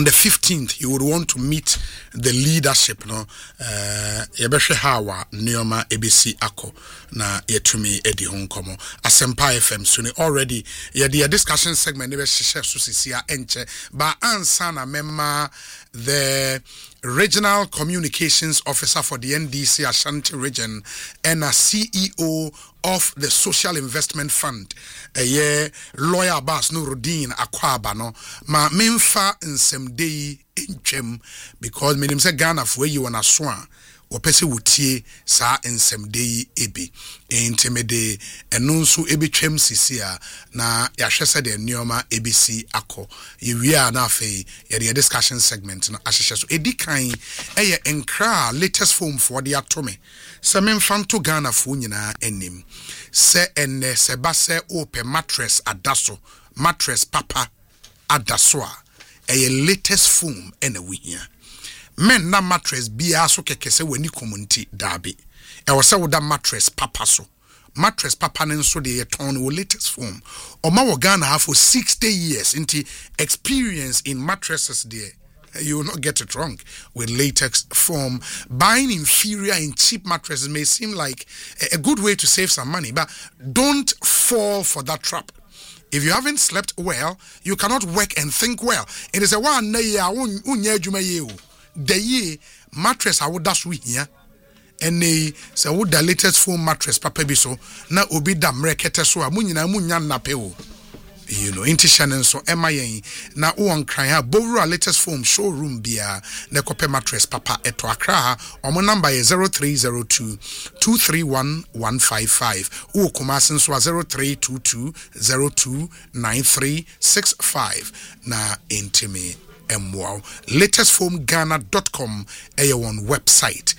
the 15th, you would want to meet the leadership, no? Yebeshe hawa nioma ABC ako na yetumi edi honkomo. Asempa FM suni already yedi discussion segment nebe shishe susisia enche ba ansana mema the Regional Communications Officer for the NDC Ashanti Region and a CEO of the Social Investment Fund. Lawyer Abbas Nuruddin Akwaba no ma memfa nsemdei enchem because menim se Ghana fo yi wona so a opese wotie sa nsemdei ebi intimide eno nso ebetwem sisia na yahwese de nneoma ebisi akọ yewia na afei ye discussion segment no ahyehye so edikan eye enkra latest form for the atome se memfanto Ghana fo nyina enim se enne se base open mattress adaso mattress papa adaso a eye latest form ene wihia men na mattress bia so kekese wani community dabi e wo se wo da mattress papa so mattress papa nso de yeton wo latest form oma wo Ghana have for 60 years into experience in mattresses there. You will not get it wrong with latex form. Buying inferior and cheap mattresses may seem like a good way to save some money, but don't fall for that trap. If you haven't slept well, you cannot work and think well. It is a one day the year mattress I would dash we here. And they say would the latest foam mattress papa biso na obi da mrekete so a munya na peo. You know, inti Shannon so MIA na uwan kraya bowra latest foam showroom bia na kope mattress papa eto Accra omo number is 0302 231 155 u Kumasi so 0322 029365 na intimi MWOW latestfoamghana.com one website.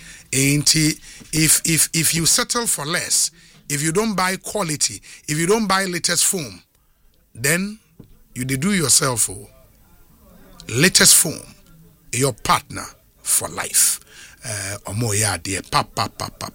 If you settle for less, if you don't buy quality, if you don't buy latest foam, then you do yourself. Latest foam, your partner for life. Omoya dear papa.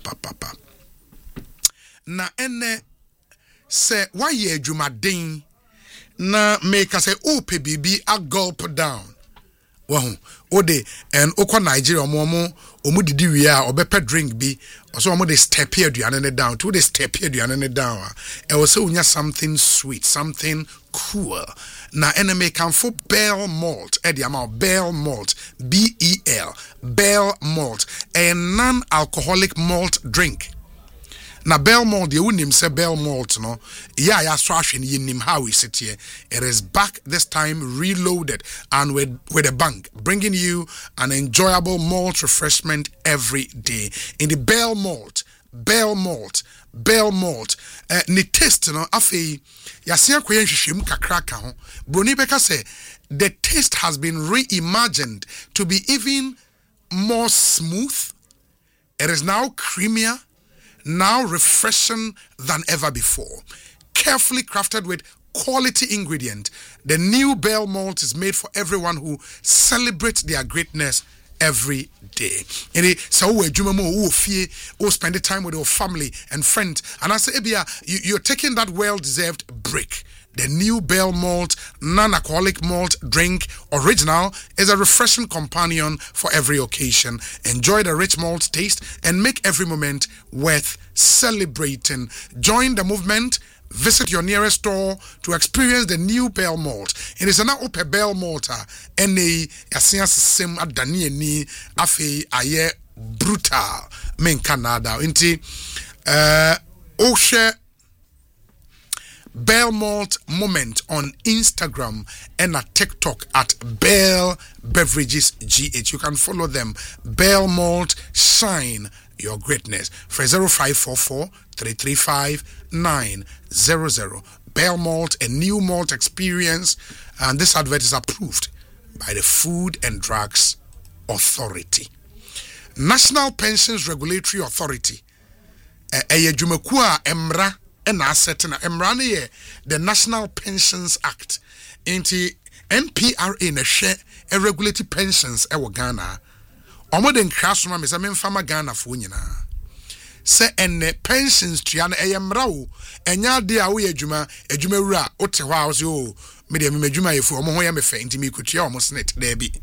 Na ene se why ye jumadin na make us say ope bibi a gulp down. Wahu ode and okwa Nigeria omo didi wi a obepe drink bi so omo de step here aduane down to the step here aduane down e wo se unya something sweet, something cool na enemy can for Bell Malt e the amount Bell Malt BEL Bell Malt a non-alcoholic malt drink. Na Bell Malt, the unim say Bell Malt, no, ya swashing nim how we sit here. It is back this time reloaded and with a bang, bringing you an enjoyable malt refreshment every day. In the Bell Malt, ni taste no afi yasia kwen hwehwem kakra ka ho. Broni beka say the taste has been reimagined to be even more smooth. It is now creamier, now refreshing than ever before. Carefully crafted with quality ingredient, the new Bell Malt is made for everyone who celebrates their greatness every day. So spend the time with your family and friends. And I say, you're taking that well-deserved break. The new Bell Malt non-alcoholic malt drink original is a refreshing companion for every occasion. Enjoy the rich malt taste and make every moment worth celebrating. Join the movement. Visit your nearest store to experience the new Bell Malt. It is an open Bell Malt. Any asian sim adani ni afe aye brutal men Canada. Inti Oshe Bell Malt Moment on Instagram and at TikTok at Bell Beverages GH. You can follow them. Bell Malt, shine your greatness. For 0544 335 900. Bell Malt, a new malt experience, and this advert is approved by the Food and Drugs Authority. National Pensions Regulatory Authority. Jumakua Emra. And I said to Emrani, the National Pensions Act, into NPRA in a share a regulated pensions ewa Ghana. Omo den krasoma me say me fama Ghana fo nyina. Say enne pensions tua na eyemra wo enya de a wo adwuma wura wote hwa wo say o me de me adwuma yefu omo ho ya me fa ntimi kutua omo snet da bi